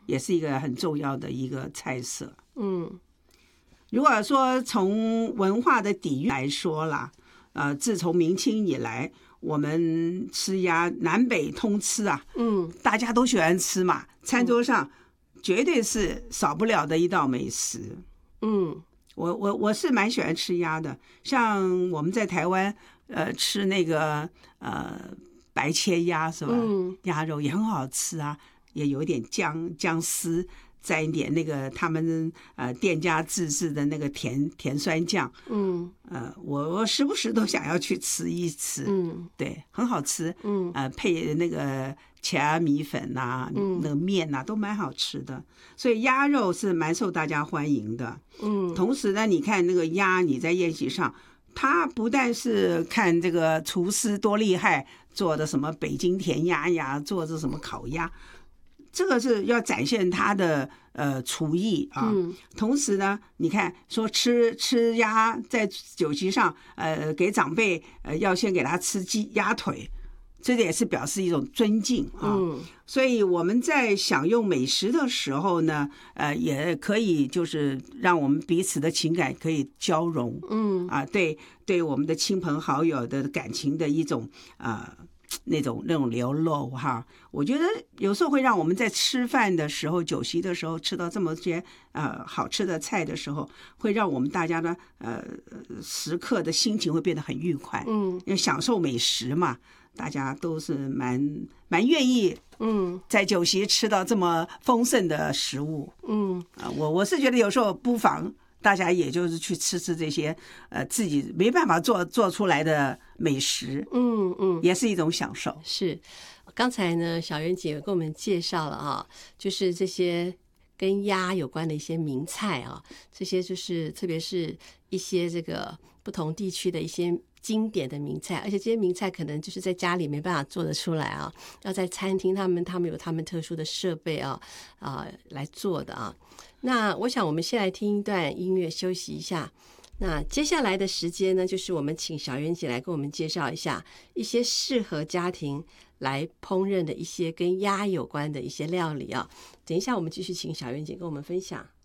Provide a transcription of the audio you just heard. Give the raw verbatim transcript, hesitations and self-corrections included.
也是一个很重要的一个菜色。 嗯， 如果说从文化的底蕴来说啦，呃，自从明清以来，我们吃鸭南北通吃啊， 嗯， 大家都喜欢吃嘛，餐桌上绝对是少不了的一道美食。 嗯， 我我我是蛮喜欢吃鸭的，像我们在台湾，呃，吃那个呃白切鸭是吧？ 嗯， 鸭肉也很好吃啊，也有一点姜姜丝，蘸一点那个他们呃店家自制的那个甜甜酸酱。 嗯， 呃，我我时不时都想要去吃一吃。 嗯， 对，很好吃。 嗯， 呃，配那个茄米粉呐、 嗯那个面呐、都蛮好吃的。所以鸭肉是蛮受大家欢迎的。 嗯， 同时呢，你看那个鸭，你在宴席上，它不但是看这个厨师多厉害，做的什么北京甜鸭呀，做的什么烤鸭，这个是要展现他的呃厨艺啊。 嗯， 同时呢，你看说吃吃鸭在酒席上，呃，给长辈呃要先给他吃鸡鸭腿，这也是表示一种尊敬啊。 嗯， 所以我们在享用美食的时候呢，呃，也可以就是让我们彼此的情感可以交融。 嗯， 啊，对对，我们的亲朋好友的感情的一种啊。呃那种那种流露哈，我觉得有时候会让我们在吃饭的时候、酒席的时候吃到这么些呃好吃的菜的时候，会让我们大家呢呃时刻的心情会变得很愉快。 嗯， 因为享受美食嘛，大家都是蛮蛮愿意嗯， 在酒席吃到这么丰盛的食物。 嗯， 啊，我我是觉得有时候不妨大家也就是去吃吃这些呃自己没办法做做出来的美食。 嗯，嗯， 也是一种享受。 是。刚才呢，小媛姐给我们介绍了啊，就是这些跟鸭有关的一些名菜啊，这些就是特别是一些这个不同地区的一些经典的名菜，而且这些名菜可能就是在家里没办法做得出来啊，要在餐厅他们他们有他们特殊的设备啊啊来做的啊。那我想我们先来听一段音乐休息一下。那接下来的时间呢，就是我们请小媛姐来跟我们介绍一下一些适合家庭来烹饪的一些跟鸭有关的一些料理啊。等一下我们继续请小媛姐跟我们分享。